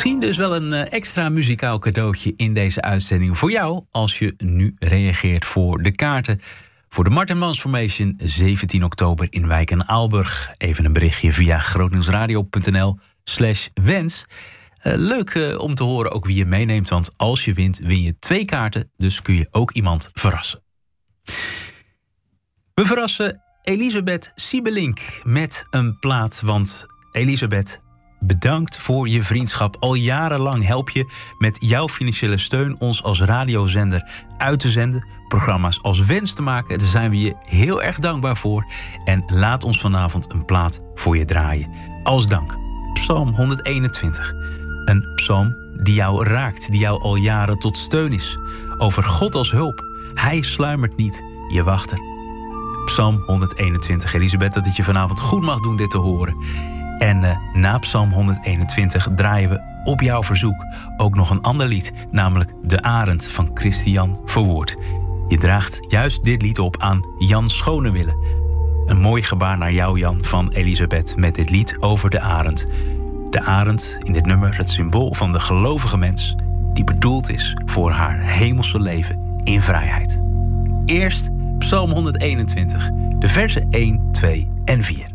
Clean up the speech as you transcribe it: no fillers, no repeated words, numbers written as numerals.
Misschien dus wel een extra muzikaal cadeautje in deze uitzending voor jou, als je nu reageert voor de kaarten voor de Martin Mans Formation 17 oktober in Wijk en Aalburg. Even een berichtje via grootnieuwsradio.nl/wens. Leuk om te horen ook wie je meeneemt, want als je wint, win je 2 kaarten. Dus kun je ook iemand verrassen. We verrassen Elisabeth Siebelink met een plaat, want Elisabeth, bedankt voor je vriendschap. Al jarenlang help je met jouw financiële steun ons als radiozender uit te zenden, programma's als Wens te maken. Daar zijn we je heel erg dankbaar voor. En laat ons vanavond een plaat voor je draaien. Als dank, Psalm 121. Een psalm die jou raakt, die jou al jaren tot steun is. Over God als hulp. Hij sluimert niet, je wacht er. Psalm 121. Elisabeth, dat het je vanavond goed mag doen dit te horen. En na Psalm 121 draaien we op jouw verzoek ook nog een ander lied, namelijk De Arend van Christian Verwoerd. Je draagt juist dit lied op aan Jan Schonewille. Een mooi gebaar naar jou, Jan, van Elisabeth met dit lied over de arend. De arend in dit nummer, het symbool van de gelovige mens die bedoeld is voor haar hemelse leven in vrijheid. Eerst Psalm 121, de versen 1, 2 en 4.